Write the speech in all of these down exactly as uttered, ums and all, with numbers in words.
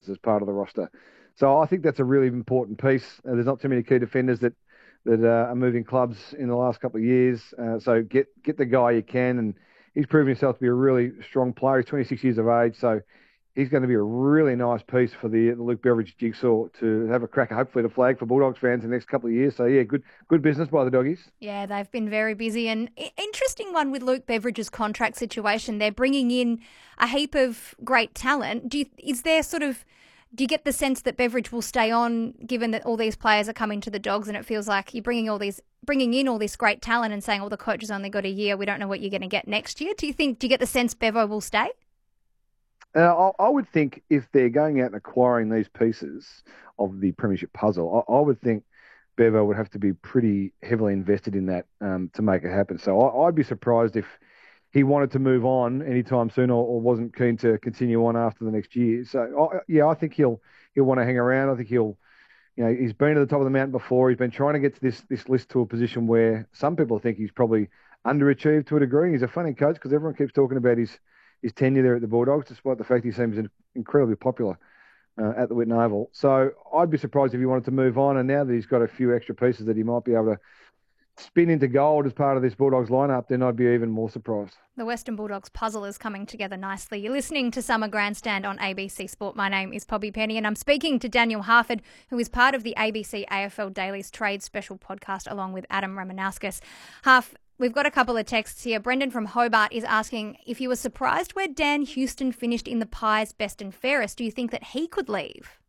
as part of the roster. So I think that's a really important piece. Uh, there's not too many key defenders that that uh, are moving clubs in the last couple of years. Uh, so get get the guy you can, and he's proven himself to be a really strong player. He's twenty-six years of age, so he's going to be a really nice piece for the, the Luke Beveridge jigsaw to have a crack, hopefully to flag for Bulldogs fans in the next couple of years. So yeah, good good business by the Doggies. Yeah, they've been very busy. And interesting one with Luke Beveridge's contract situation. They're bringing in a heap of great talent. Do you, is there sort of, do you get the sense that Beveridge will stay on, given that all these players are coming to the Dogs, and it feels like you're bringing all these, bringing in all this great talent and saying, "Oh, the coach has only got a year. We don't know what you're going to get next year." Do you think? Do you get the sense Bevo will stay? Uh, I, I would think if they're going out and acquiring these pieces of the premiership puzzle, I, I would think Bevo would have to be pretty heavily invested in that um, to make it happen. So I, I'd be surprised if he wanted to move on anytime soon, or, or wasn't keen to continue on after the next year. So I, yeah, I think he'll he'll want to hang around. I think he'll, you know, he's been to the top of the mountain before. He's been trying to get to this this list to a position where some people think he's probably underachieved to a degree. He's a funny coach because everyone keeps talking about his his tenure there at the Bulldogs, despite the fact he seems incredibly popular uh, at the Whitten Oval. So I'd be surprised if he wanted to move on. And now that he's got a few extra pieces that he might be able to spin into gold as part of this Bulldogs lineup, then I'd be even more surprised. The Western Bulldogs puzzle is coming together nicely. You're listening to Summer Grandstand on A B C Sport. My name is Poppy Penny, and I'm speaking to Daniel Harford, who is part of the A B C A F L Daily's Trade Special podcast, along with Adam Ramanauskas. Harf, we've got a couple of texts here. Brendan from Hobart is asking if you were surprised where Dan Houston finished in the Pies best and fairest. Do you think that he could leave?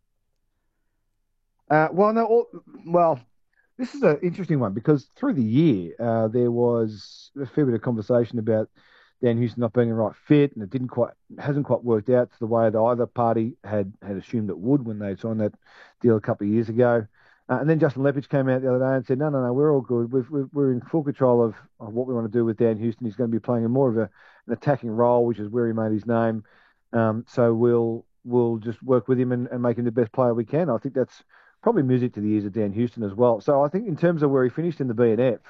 Uh, well, no. All, well, this is an interesting one because through the year uh, there was a fair bit of conversation about Dan Houston not being the right fit, and it didn't quite hasn't quite worked out to the way that either party had had assumed it would when they signed that deal a couple of years ago. Uh, and then Justin Leppich came out the other day and said, no, no, no, we're all good. We've, we've, we're in full control of, of what we want to do with Dan Houston. He's going to be playing in more of a, an attacking role, which is where he made his name. Um, so we'll we'll just work with him and, and make him the best player we can. I think that's probably music to the ears of Dan Houston as well. So I think in terms of where he finished in the B N F,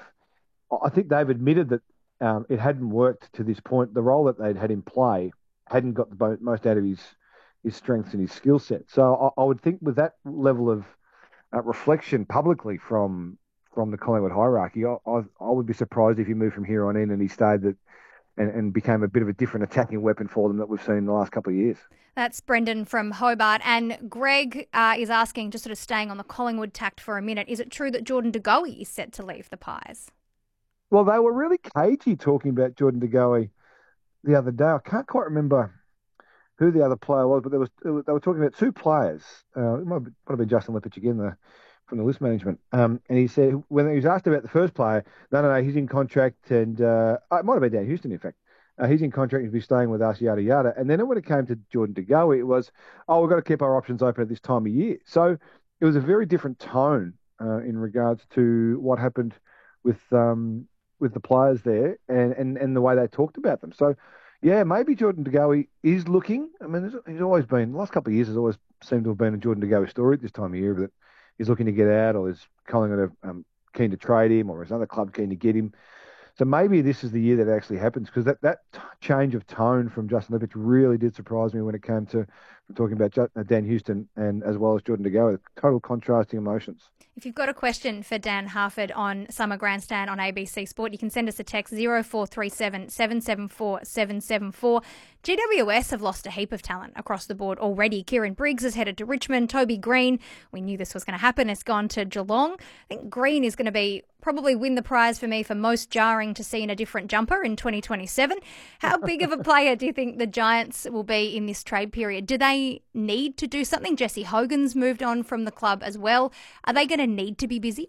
I think they've admitted that um, it hadn't worked to this point. The role that they'd had in play hadn't got the most out of his his strengths and his skill set. So I, I would think with that level of uh, reflection publicly from from the Collingwood hierarchy, I, I, I would be surprised if he moved from here on in and he stayed that and, and became a bit of a different attacking weapon for them that we've seen in the last couple of years. That's Brendan from Hobart. And Greg uh, is asking, just sort of staying on the Collingwood tact for a minute, is it true that Jordan De Goey is set to leave the Pies? Well, they were really cagey talking about Jordan De Goey the other day. I can't quite remember who the other player was, but there was, they were talking about two players. Uh, it might, might have been Justin Leppich again, the, from the list management. Um, and he said, when he was asked about the first player, no, no, no, he's in contract, and uh, it might have been Dan Houston, in fact. Uh, he's in contract to be staying with us, yada, yada. And then when it came to Jordan De Goey, it was, oh, we've got to keep our options open at this time of year. So it was a very different tone uh, in regards to what happened with um, with the players there and, and, and the way they talked about them. So, yeah, maybe Jordan De Goey is looking. I mean, he's always been, the last couple of years has always seemed to have been a Jordan De Goey story at this time of year, that he's looking to get out, or is Collingwood um, keen to trade him, or is another club keen to get him. So maybe this is the year that it actually happens, because that, that t- change of tone from Justin Leppich really did surprise me when it came to from talking about J- Dan Houston and as well as Jordan De Goey. Total contrasting emotions. If you've got a question for Dan Harford on Summer Grandstand on A B C Sport, you can send us a text zero four three seven, seven seven four, seven seven four. G W S have lost a heap of talent across the board already. Kieran Briggs has headed to Richmond. Toby Green, we knew this was going to happen, has gone to Geelong. I think Green is going to be probably win the prize for me for most jarring to see in a different jumper in twenty twenty-seven. How big of a player do you think the Giants will be in this trade period? Do they need to do something? Jesse Hogan's moved on from the club as well. Are they going to need to be busy?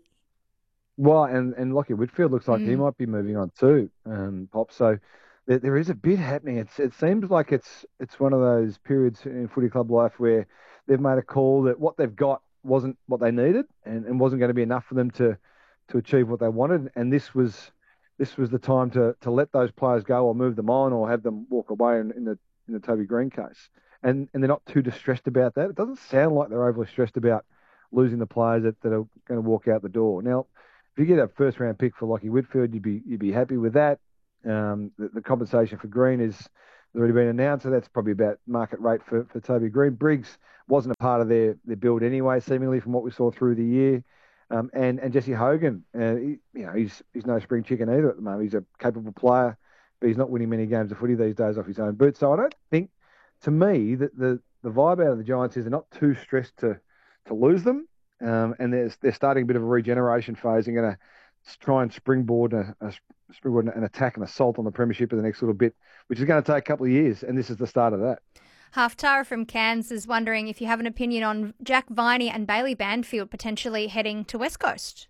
Well, and, and Lockie Whitfield looks like mm. he might be moving on too, um, Pop. So there, there is a bit happening. It's, it seems like it's it's one of those periods in footy club life where they've made a call that what they've got wasn't what they needed and, and wasn't going to be enough for them to to achieve what they wanted, and this was this was the time to to let those players go or move them on or have them walk away in, in the in the Toby Green case, and and they're not too distressed about that. It doesn't sound like they're overly stressed about losing the players that, that are going to walk out the door. Now, if you get a first round pick for Lockie Whitfield, you'd be you'd be happy with that. Um, the, the compensation for Green is has already been announced, so that's probably about market rate for, for Toby Green. Briggs wasn't a part of their, their build anyway, seemingly from what we saw through the year. Um, and, and Jesse Hogan, uh, he, you know, he's he's no spring chicken either at the moment. He's a capable player, but he's not winning many games of footy these days off his own boot. So I don't think, to me, that the, the vibe out of the Giants is they're not too stressed to to lose them. Um, and they're, they're starting a bit of a regeneration phase and going to try and springboard, a, a springboard an attack and assault on the premiership in the next little bit, which is going to take a couple of years. And this is the start of that. Haftarah from Cairns is wondering if you have an opinion on Jack Viney and Bailey Banfield potentially heading to West Coast.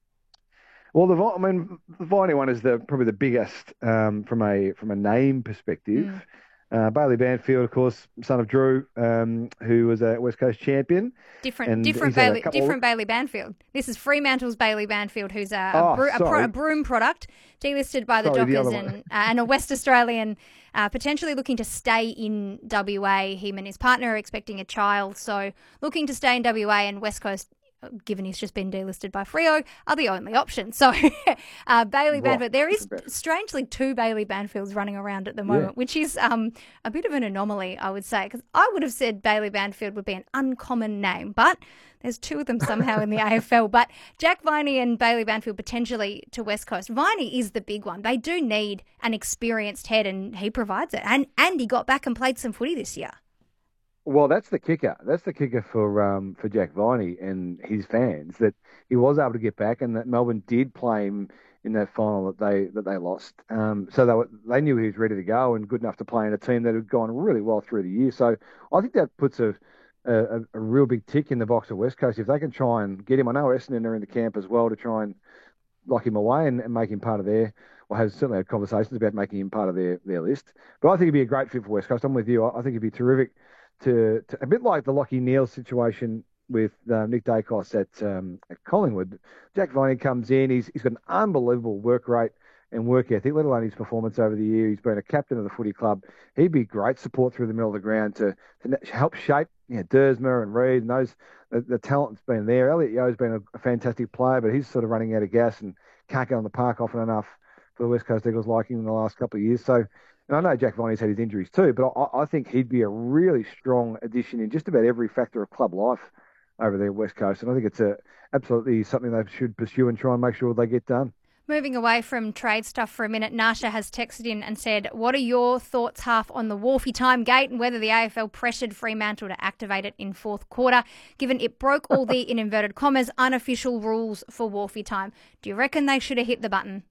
Well, the I mean, the Viney one is the probably the biggest um, from a from a name perspective. Mm. Uh, Bailey Banfield, of course, son of Drew, um, who was a West Coast champion. Different, different Bailey, different of... Bailey Banfield. This is Fremantle's Bailey Banfield, who's a, a, oh, bro- a, pro- a broom product, delisted by the sorry, Dockers, the and, uh, and a West Australian, uh, potentially looking to stay in W A. Him and his partner are expecting a child, so looking to stay in W A, and West Coast, given he's just been delisted by Freo, are the only options. So uh, Bailey right. Banfield, there is strangely two Bailey Banfields running around at the moment, yeah. which is um, a bit of an anomaly, I would say, because I would have said Bailey Banfield would be an uncommon name, but there's two of them somehow in the A F L. But Jack Viney and Bailey Banfield potentially to West Coast. Viney is the big one. They do need an experienced head, and he provides it. And, and he got back and played some footy this year. Well, that's the kicker. That's the kicker for um, for Jack Viney and his fans, that he was able to get back, and that Melbourne did play him in that final that they that they lost. Um, so they were, they knew he was ready to go and good enough to play in a team that had gone really well through the year. So I think that puts a a, a real big tick in the box of West Coast if they can try and get him. I know Essendon are in the camp as well to try and lock him away and, and make him part of their. Well, has certainly had conversations about making him part of their, their list. But I think he'd be a great fit for West Coast. I'm with you. I, I think he'd be terrific. To, to a bit like the Lachie Neale situation with uh, Nick Dacos at um, at Collingwood. Jack Viney comes in. He's he's got an unbelievable work rate and work ethic, let alone his performance over the year. He's been a captain of the footy club. He'd be great support through the middle of the ground to, to help shape, you know, Dersmer and Reid and those. The, the talent's been there. Elliot Yeo's been a, a fantastic player, but he's sort of running out of gas and can't get on the park often enough for the West Coast Eagles liking in the last couple of years. So. And I know Jack Viney's had his injuries too, but I, I think he'd be a really strong addition in just about every factor of club life over there West Coast. And I think it's a, absolutely something they should pursue and try and make sure they get done. Moving away from trade stuff for a minute, Nasha has texted in and said, what are your thoughts, Half, on the Wolfie time gate and whether the A F L pressured Fremantle to activate it in fourth quarter, given it broke all the, in inverted commas, unofficial rules for Wolfie time? Do you reckon they should have hit the button?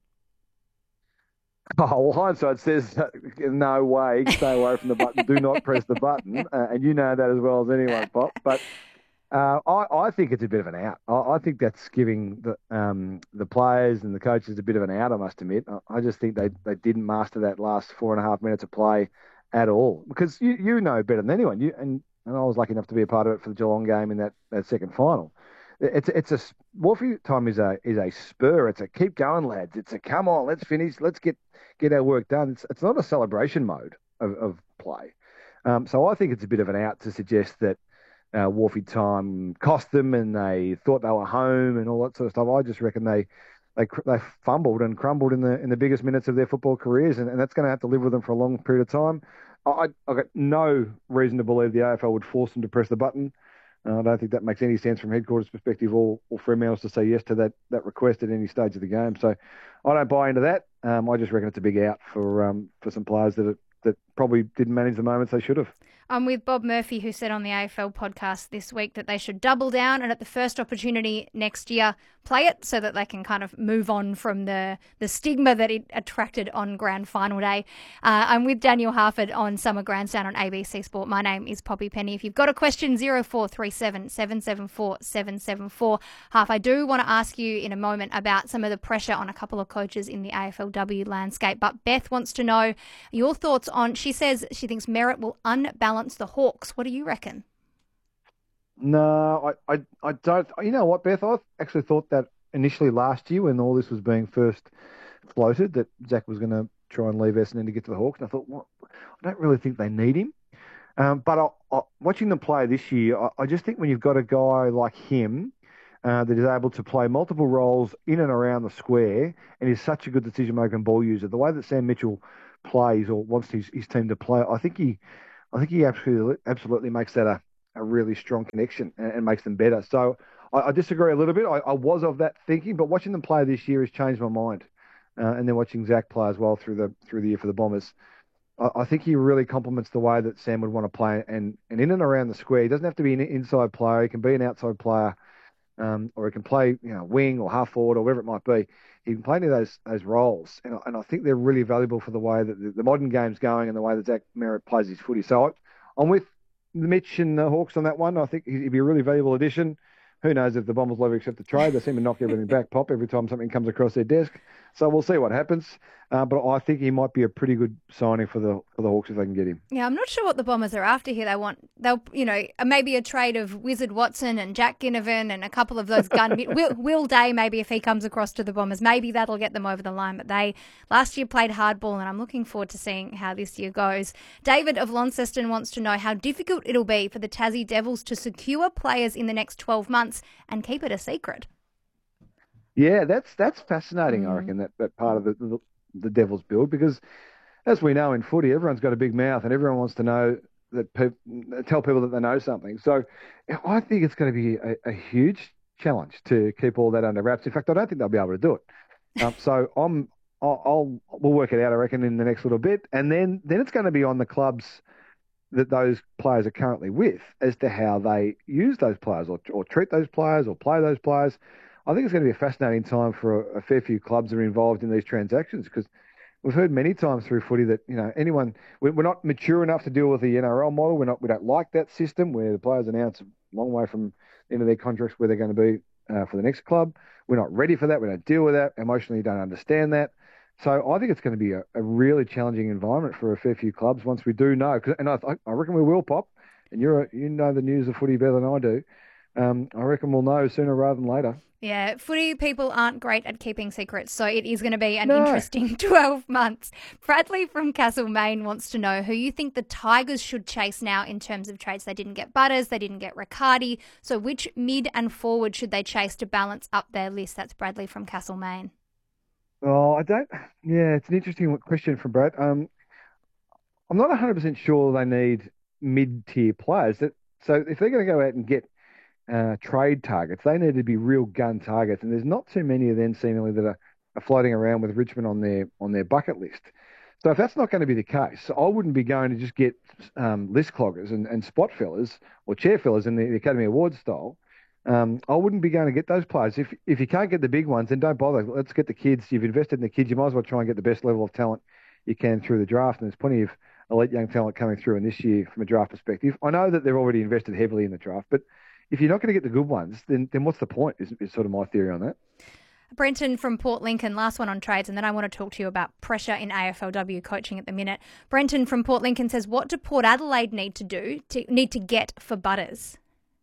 Oh, well, hindsight says no way. Stay away from the button. Do not press the button. Uh, and you know that as well as anyone, Pop. But uh, I, I think it's a bit of an out. I, I think that's giving the um, the players and the coaches a bit of an out, I must admit. I, I just think they, they didn't master that last four and a half minutes of play at all. Because you, you know better than anyone. You and, and I was lucky enough to be a part of it for the Geelong game in that, that second final. It's it's a Wolfie time is a is a spur. It's a keep going, lads. It's a come on, let's finish, let's get get our work done. It's it's not a celebration mode of, of play. Um, so I think it's a bit of an out to suggest that uh, Wolfie time cost them and they thought they were home and all that sort of stuff. I just reckon they they they fumbled and crumbled in the in the biggest minutes of their football careers, and, and that's going to have to live with them for a long period of time. I I got no reason to believe the A F L would force them to press the button. Uh, I don't think that makes any sense from headquarters perspective or, or Fremantle's to say yes to that, that request at any stage of the game. So I don't buy into that. Um, I just reckon it's a big out for um, for some players that that probably didn't manage the moments they should have. I'm with Bob Murphy, who said on the A F L podcast this week that they should double down and at the first opportunity next year play it so that they can kind of move on from the, the stigma that it attracted on grand final day. Uh, I'm with Daniel Harford on Summer Grandstand on A B C Sport. My name is Poppy Penny. If you've got a question, zero four three seven, seven seven four, seven seven four. Half, I do want to ask you in a moment about some of the pressure on a couple of coaches in the A F L W landscape, but Beth wants to know your thoughts on, she says she thinks Merritt will unbalance the Hawks. What do you reckon? No, I, I, I don't. You know what, Beth? I actually thought that initially last year when all this was being first floated, that Zach was going to try and leave Essendon to get to the Hawks. And I thought, well, I don't really think they need him. Um, but I, I, watching them play this year, I, I just think when you've got a guy like him uh, that is able to play multiple roles in and around the square and is such a good decision-making ball user, the way that Sam Mitchell plays or wants his, his team to play, I think he, I think he absolutely absolutely makes that a, a really strong connection and, and makes them better. So I, I disagree a little bit. I, I was of that thinking, but watching them play this year has changed my mind. Uh, and then watching Zach play as well through the through the year for the Bombers, I, I think he really complements the way that Sam would want to play. And, and in and around the square, he doesn't have to be an inside player. He can be an outside player. Um, or he can play, you know, wing or half forward or whatever it might be. He can play any of those those roles, and, and I think they're really valuable for the way that the, the modern game's going and the way that Zach Merrett plays his footy. So I, I'm with Mitch and the Hawks on that one. I think he'd be a really valuable addition. Who knows if the Bombers will ever accept the trade? They seem to knock everything back pop every time something comes across their desk. So we'll see what happens. Uh, but I think he might be a pretty good signing for the for the Hawks if they can get him. Yeah, I'm not sure what the Bombers are after here. They want, they'll, you know, maybe a trade of Wizard Watson and Jack Ginnivan and a couple of those gun. Will, Will Day, maybe if he comes across to the Bombers, maybe that'll get them over the line. But they last year played hardball, and I'm looking forward to seeing how this year goes. David of Launceston wants to know how difficult it'll be for the Tassie Devils to secure players in the next twelve months and keep it a secret. Yeah, that's that's fascinating. Mm. I reckon that, that part of the, the the Devils build, because as we know in footy, everyone's got a big mouth and everyone wants to know that pe- tell people that they know something. So I think it's going to be a, a huge challenge to keep all that under wraps. In fact, I don't think they'll be able to do it. Um, so I'm I'll, I'll we'll work it out, I reckon, in the next little bit, and then then it's going to be on the clubs that those players are currently with as to how they use those players or, or treat those players or play those players. I think it's going to be a fascinating time for a, a fair few clubs that are involved in these transactions, because we've heard many times through footy that, you know, anyone, we're not mature enough to deal with the N R L model. We're not, we don't like that system where the players are now a long way from the end of their contracts where they're going to be uh, for the next club. We're not ready for that. We don't deal with that. Emotionally, don't understand that. So I think it's going to be a, a really challenging environment for a fair few clubs once we do know. And I, I reckon we will, Pop. And you're a, you know the news of footy better than I do. Um, I reckon we'll know sooner rather than later. Yeah, footy people aren't great at keeping secrets, so it is going to be an No. interesting twelve months. Bradley from Castlemaine wants to know who you think the Tigers should chase now in terms of trades. They didn't get Butters, they didn't get Riccardi, so which mid and forward should they chase to balance up their list? That's Bradley from Castlemaine. Oh, I don't. Yeah, it's an interesting question from Brad. Um, I'm not one hundred percent sure they need mid-tier players. That so if they're going to go out and get uh, trade targets, they need to be real gun targets, and there's not too many of them seemingly that are, are floating around with Richmond on their on their bucket list. So if that's not going to be the case, I wouldn't be going to just get um, list cloggers and, and spot fillers or chair fillers in the, the Academy Awards style. Um, I wouldn't be going to get those players. If if you can't get the big ones, then don't bother. Let's get the kids. You've invested in the kids. You might as well try and get the best level of talent you can through the draft. And there's plenty of elite young talent coming through in this year from a draft perspective. I know that they've already invested heavily in the draft, but if you're not going to get the good ones, then then what's the point, is, is sort of my theory on that. Brenton from Port Lincoln, last one on trades, and then I want to talk to you about pressure in A F L W coaching at the minute. Brenton from Port Lincoln says, what do Port Adelaide need to do, to need to get for Butters?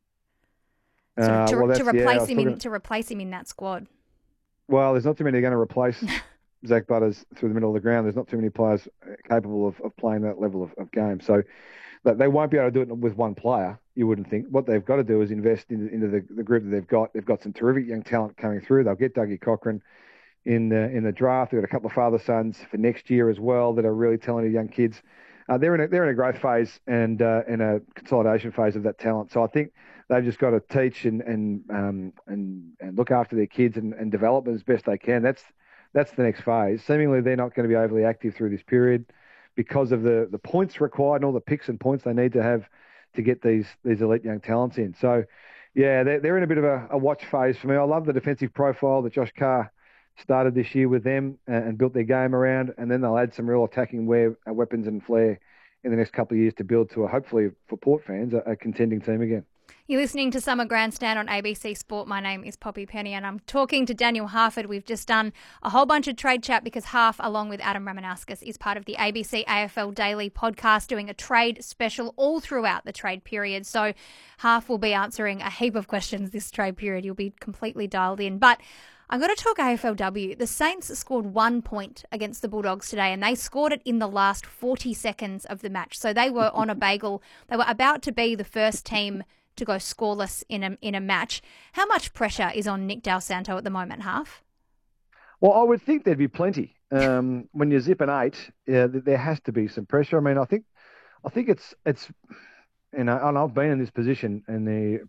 Sort of Uh, to, well, to that's- yeah, I replace was him in, talking- to replace him in that squad. Well, there's not too many going to replace Zach Butters through the middle of the ground. There's not too many players capable of, of playing that level of, of game. So that they won't be able to do it with one player, you wouldn't think. What they've got to do is invest in, into the, the group that they've got. They've got some terrific young talent coming through. They'll get Dougie Cochran in the in the draft. They've got a couple of father sons for next year as well that are really talented young kids. Uh, they're in a, they're in a growth phase and uh, in a consolidation phase of that talent. So I think they've just got to teach and and um, and, and look after their kids and, and develop them as best they can. That's that's the next phase. Seemingly they're not going to be overly active through this period because of the, the points required and all the picks and points they need to have to get these these elite young talents in. So, yeah, they're, they're in a bit of a, a watch phase for me. I love the defensive profile that Josh Carr started this year with them and, and built their game around, and then they'll add some real attacking wear, uh, weapons and flair in the next couple of years to build to, a, hopefully, for Port fans, a, a contending team again. You're listening to Summer Grandstand on A B C Sport. My name is Poppy Penny and I'm talking to Daniel Harford. We've just done a whole bunch of trade chat because Harf, along with Adam Ramanauskas, is part of the A B C A F L Daily podcast doing a trade special all throughout the trade period. So Harf will be answering a heap of questions this trade period. You'll be completely dialed in. But I'm going to talk A F L W. The Saints scored one point against the Bulldogs today, and they scored it in the last forty seconds of the match. So they were on a bagel. They were about to be the first team to go scoreless in a in a match. How much pressure is on Nick Dal Santo at the moment, Harf? Well, I would think there'd be plenty um, when you're zipping eight, yeah, there has to be some pressure. I mean, I think, I think it's it's, you know, and I've been in this position in the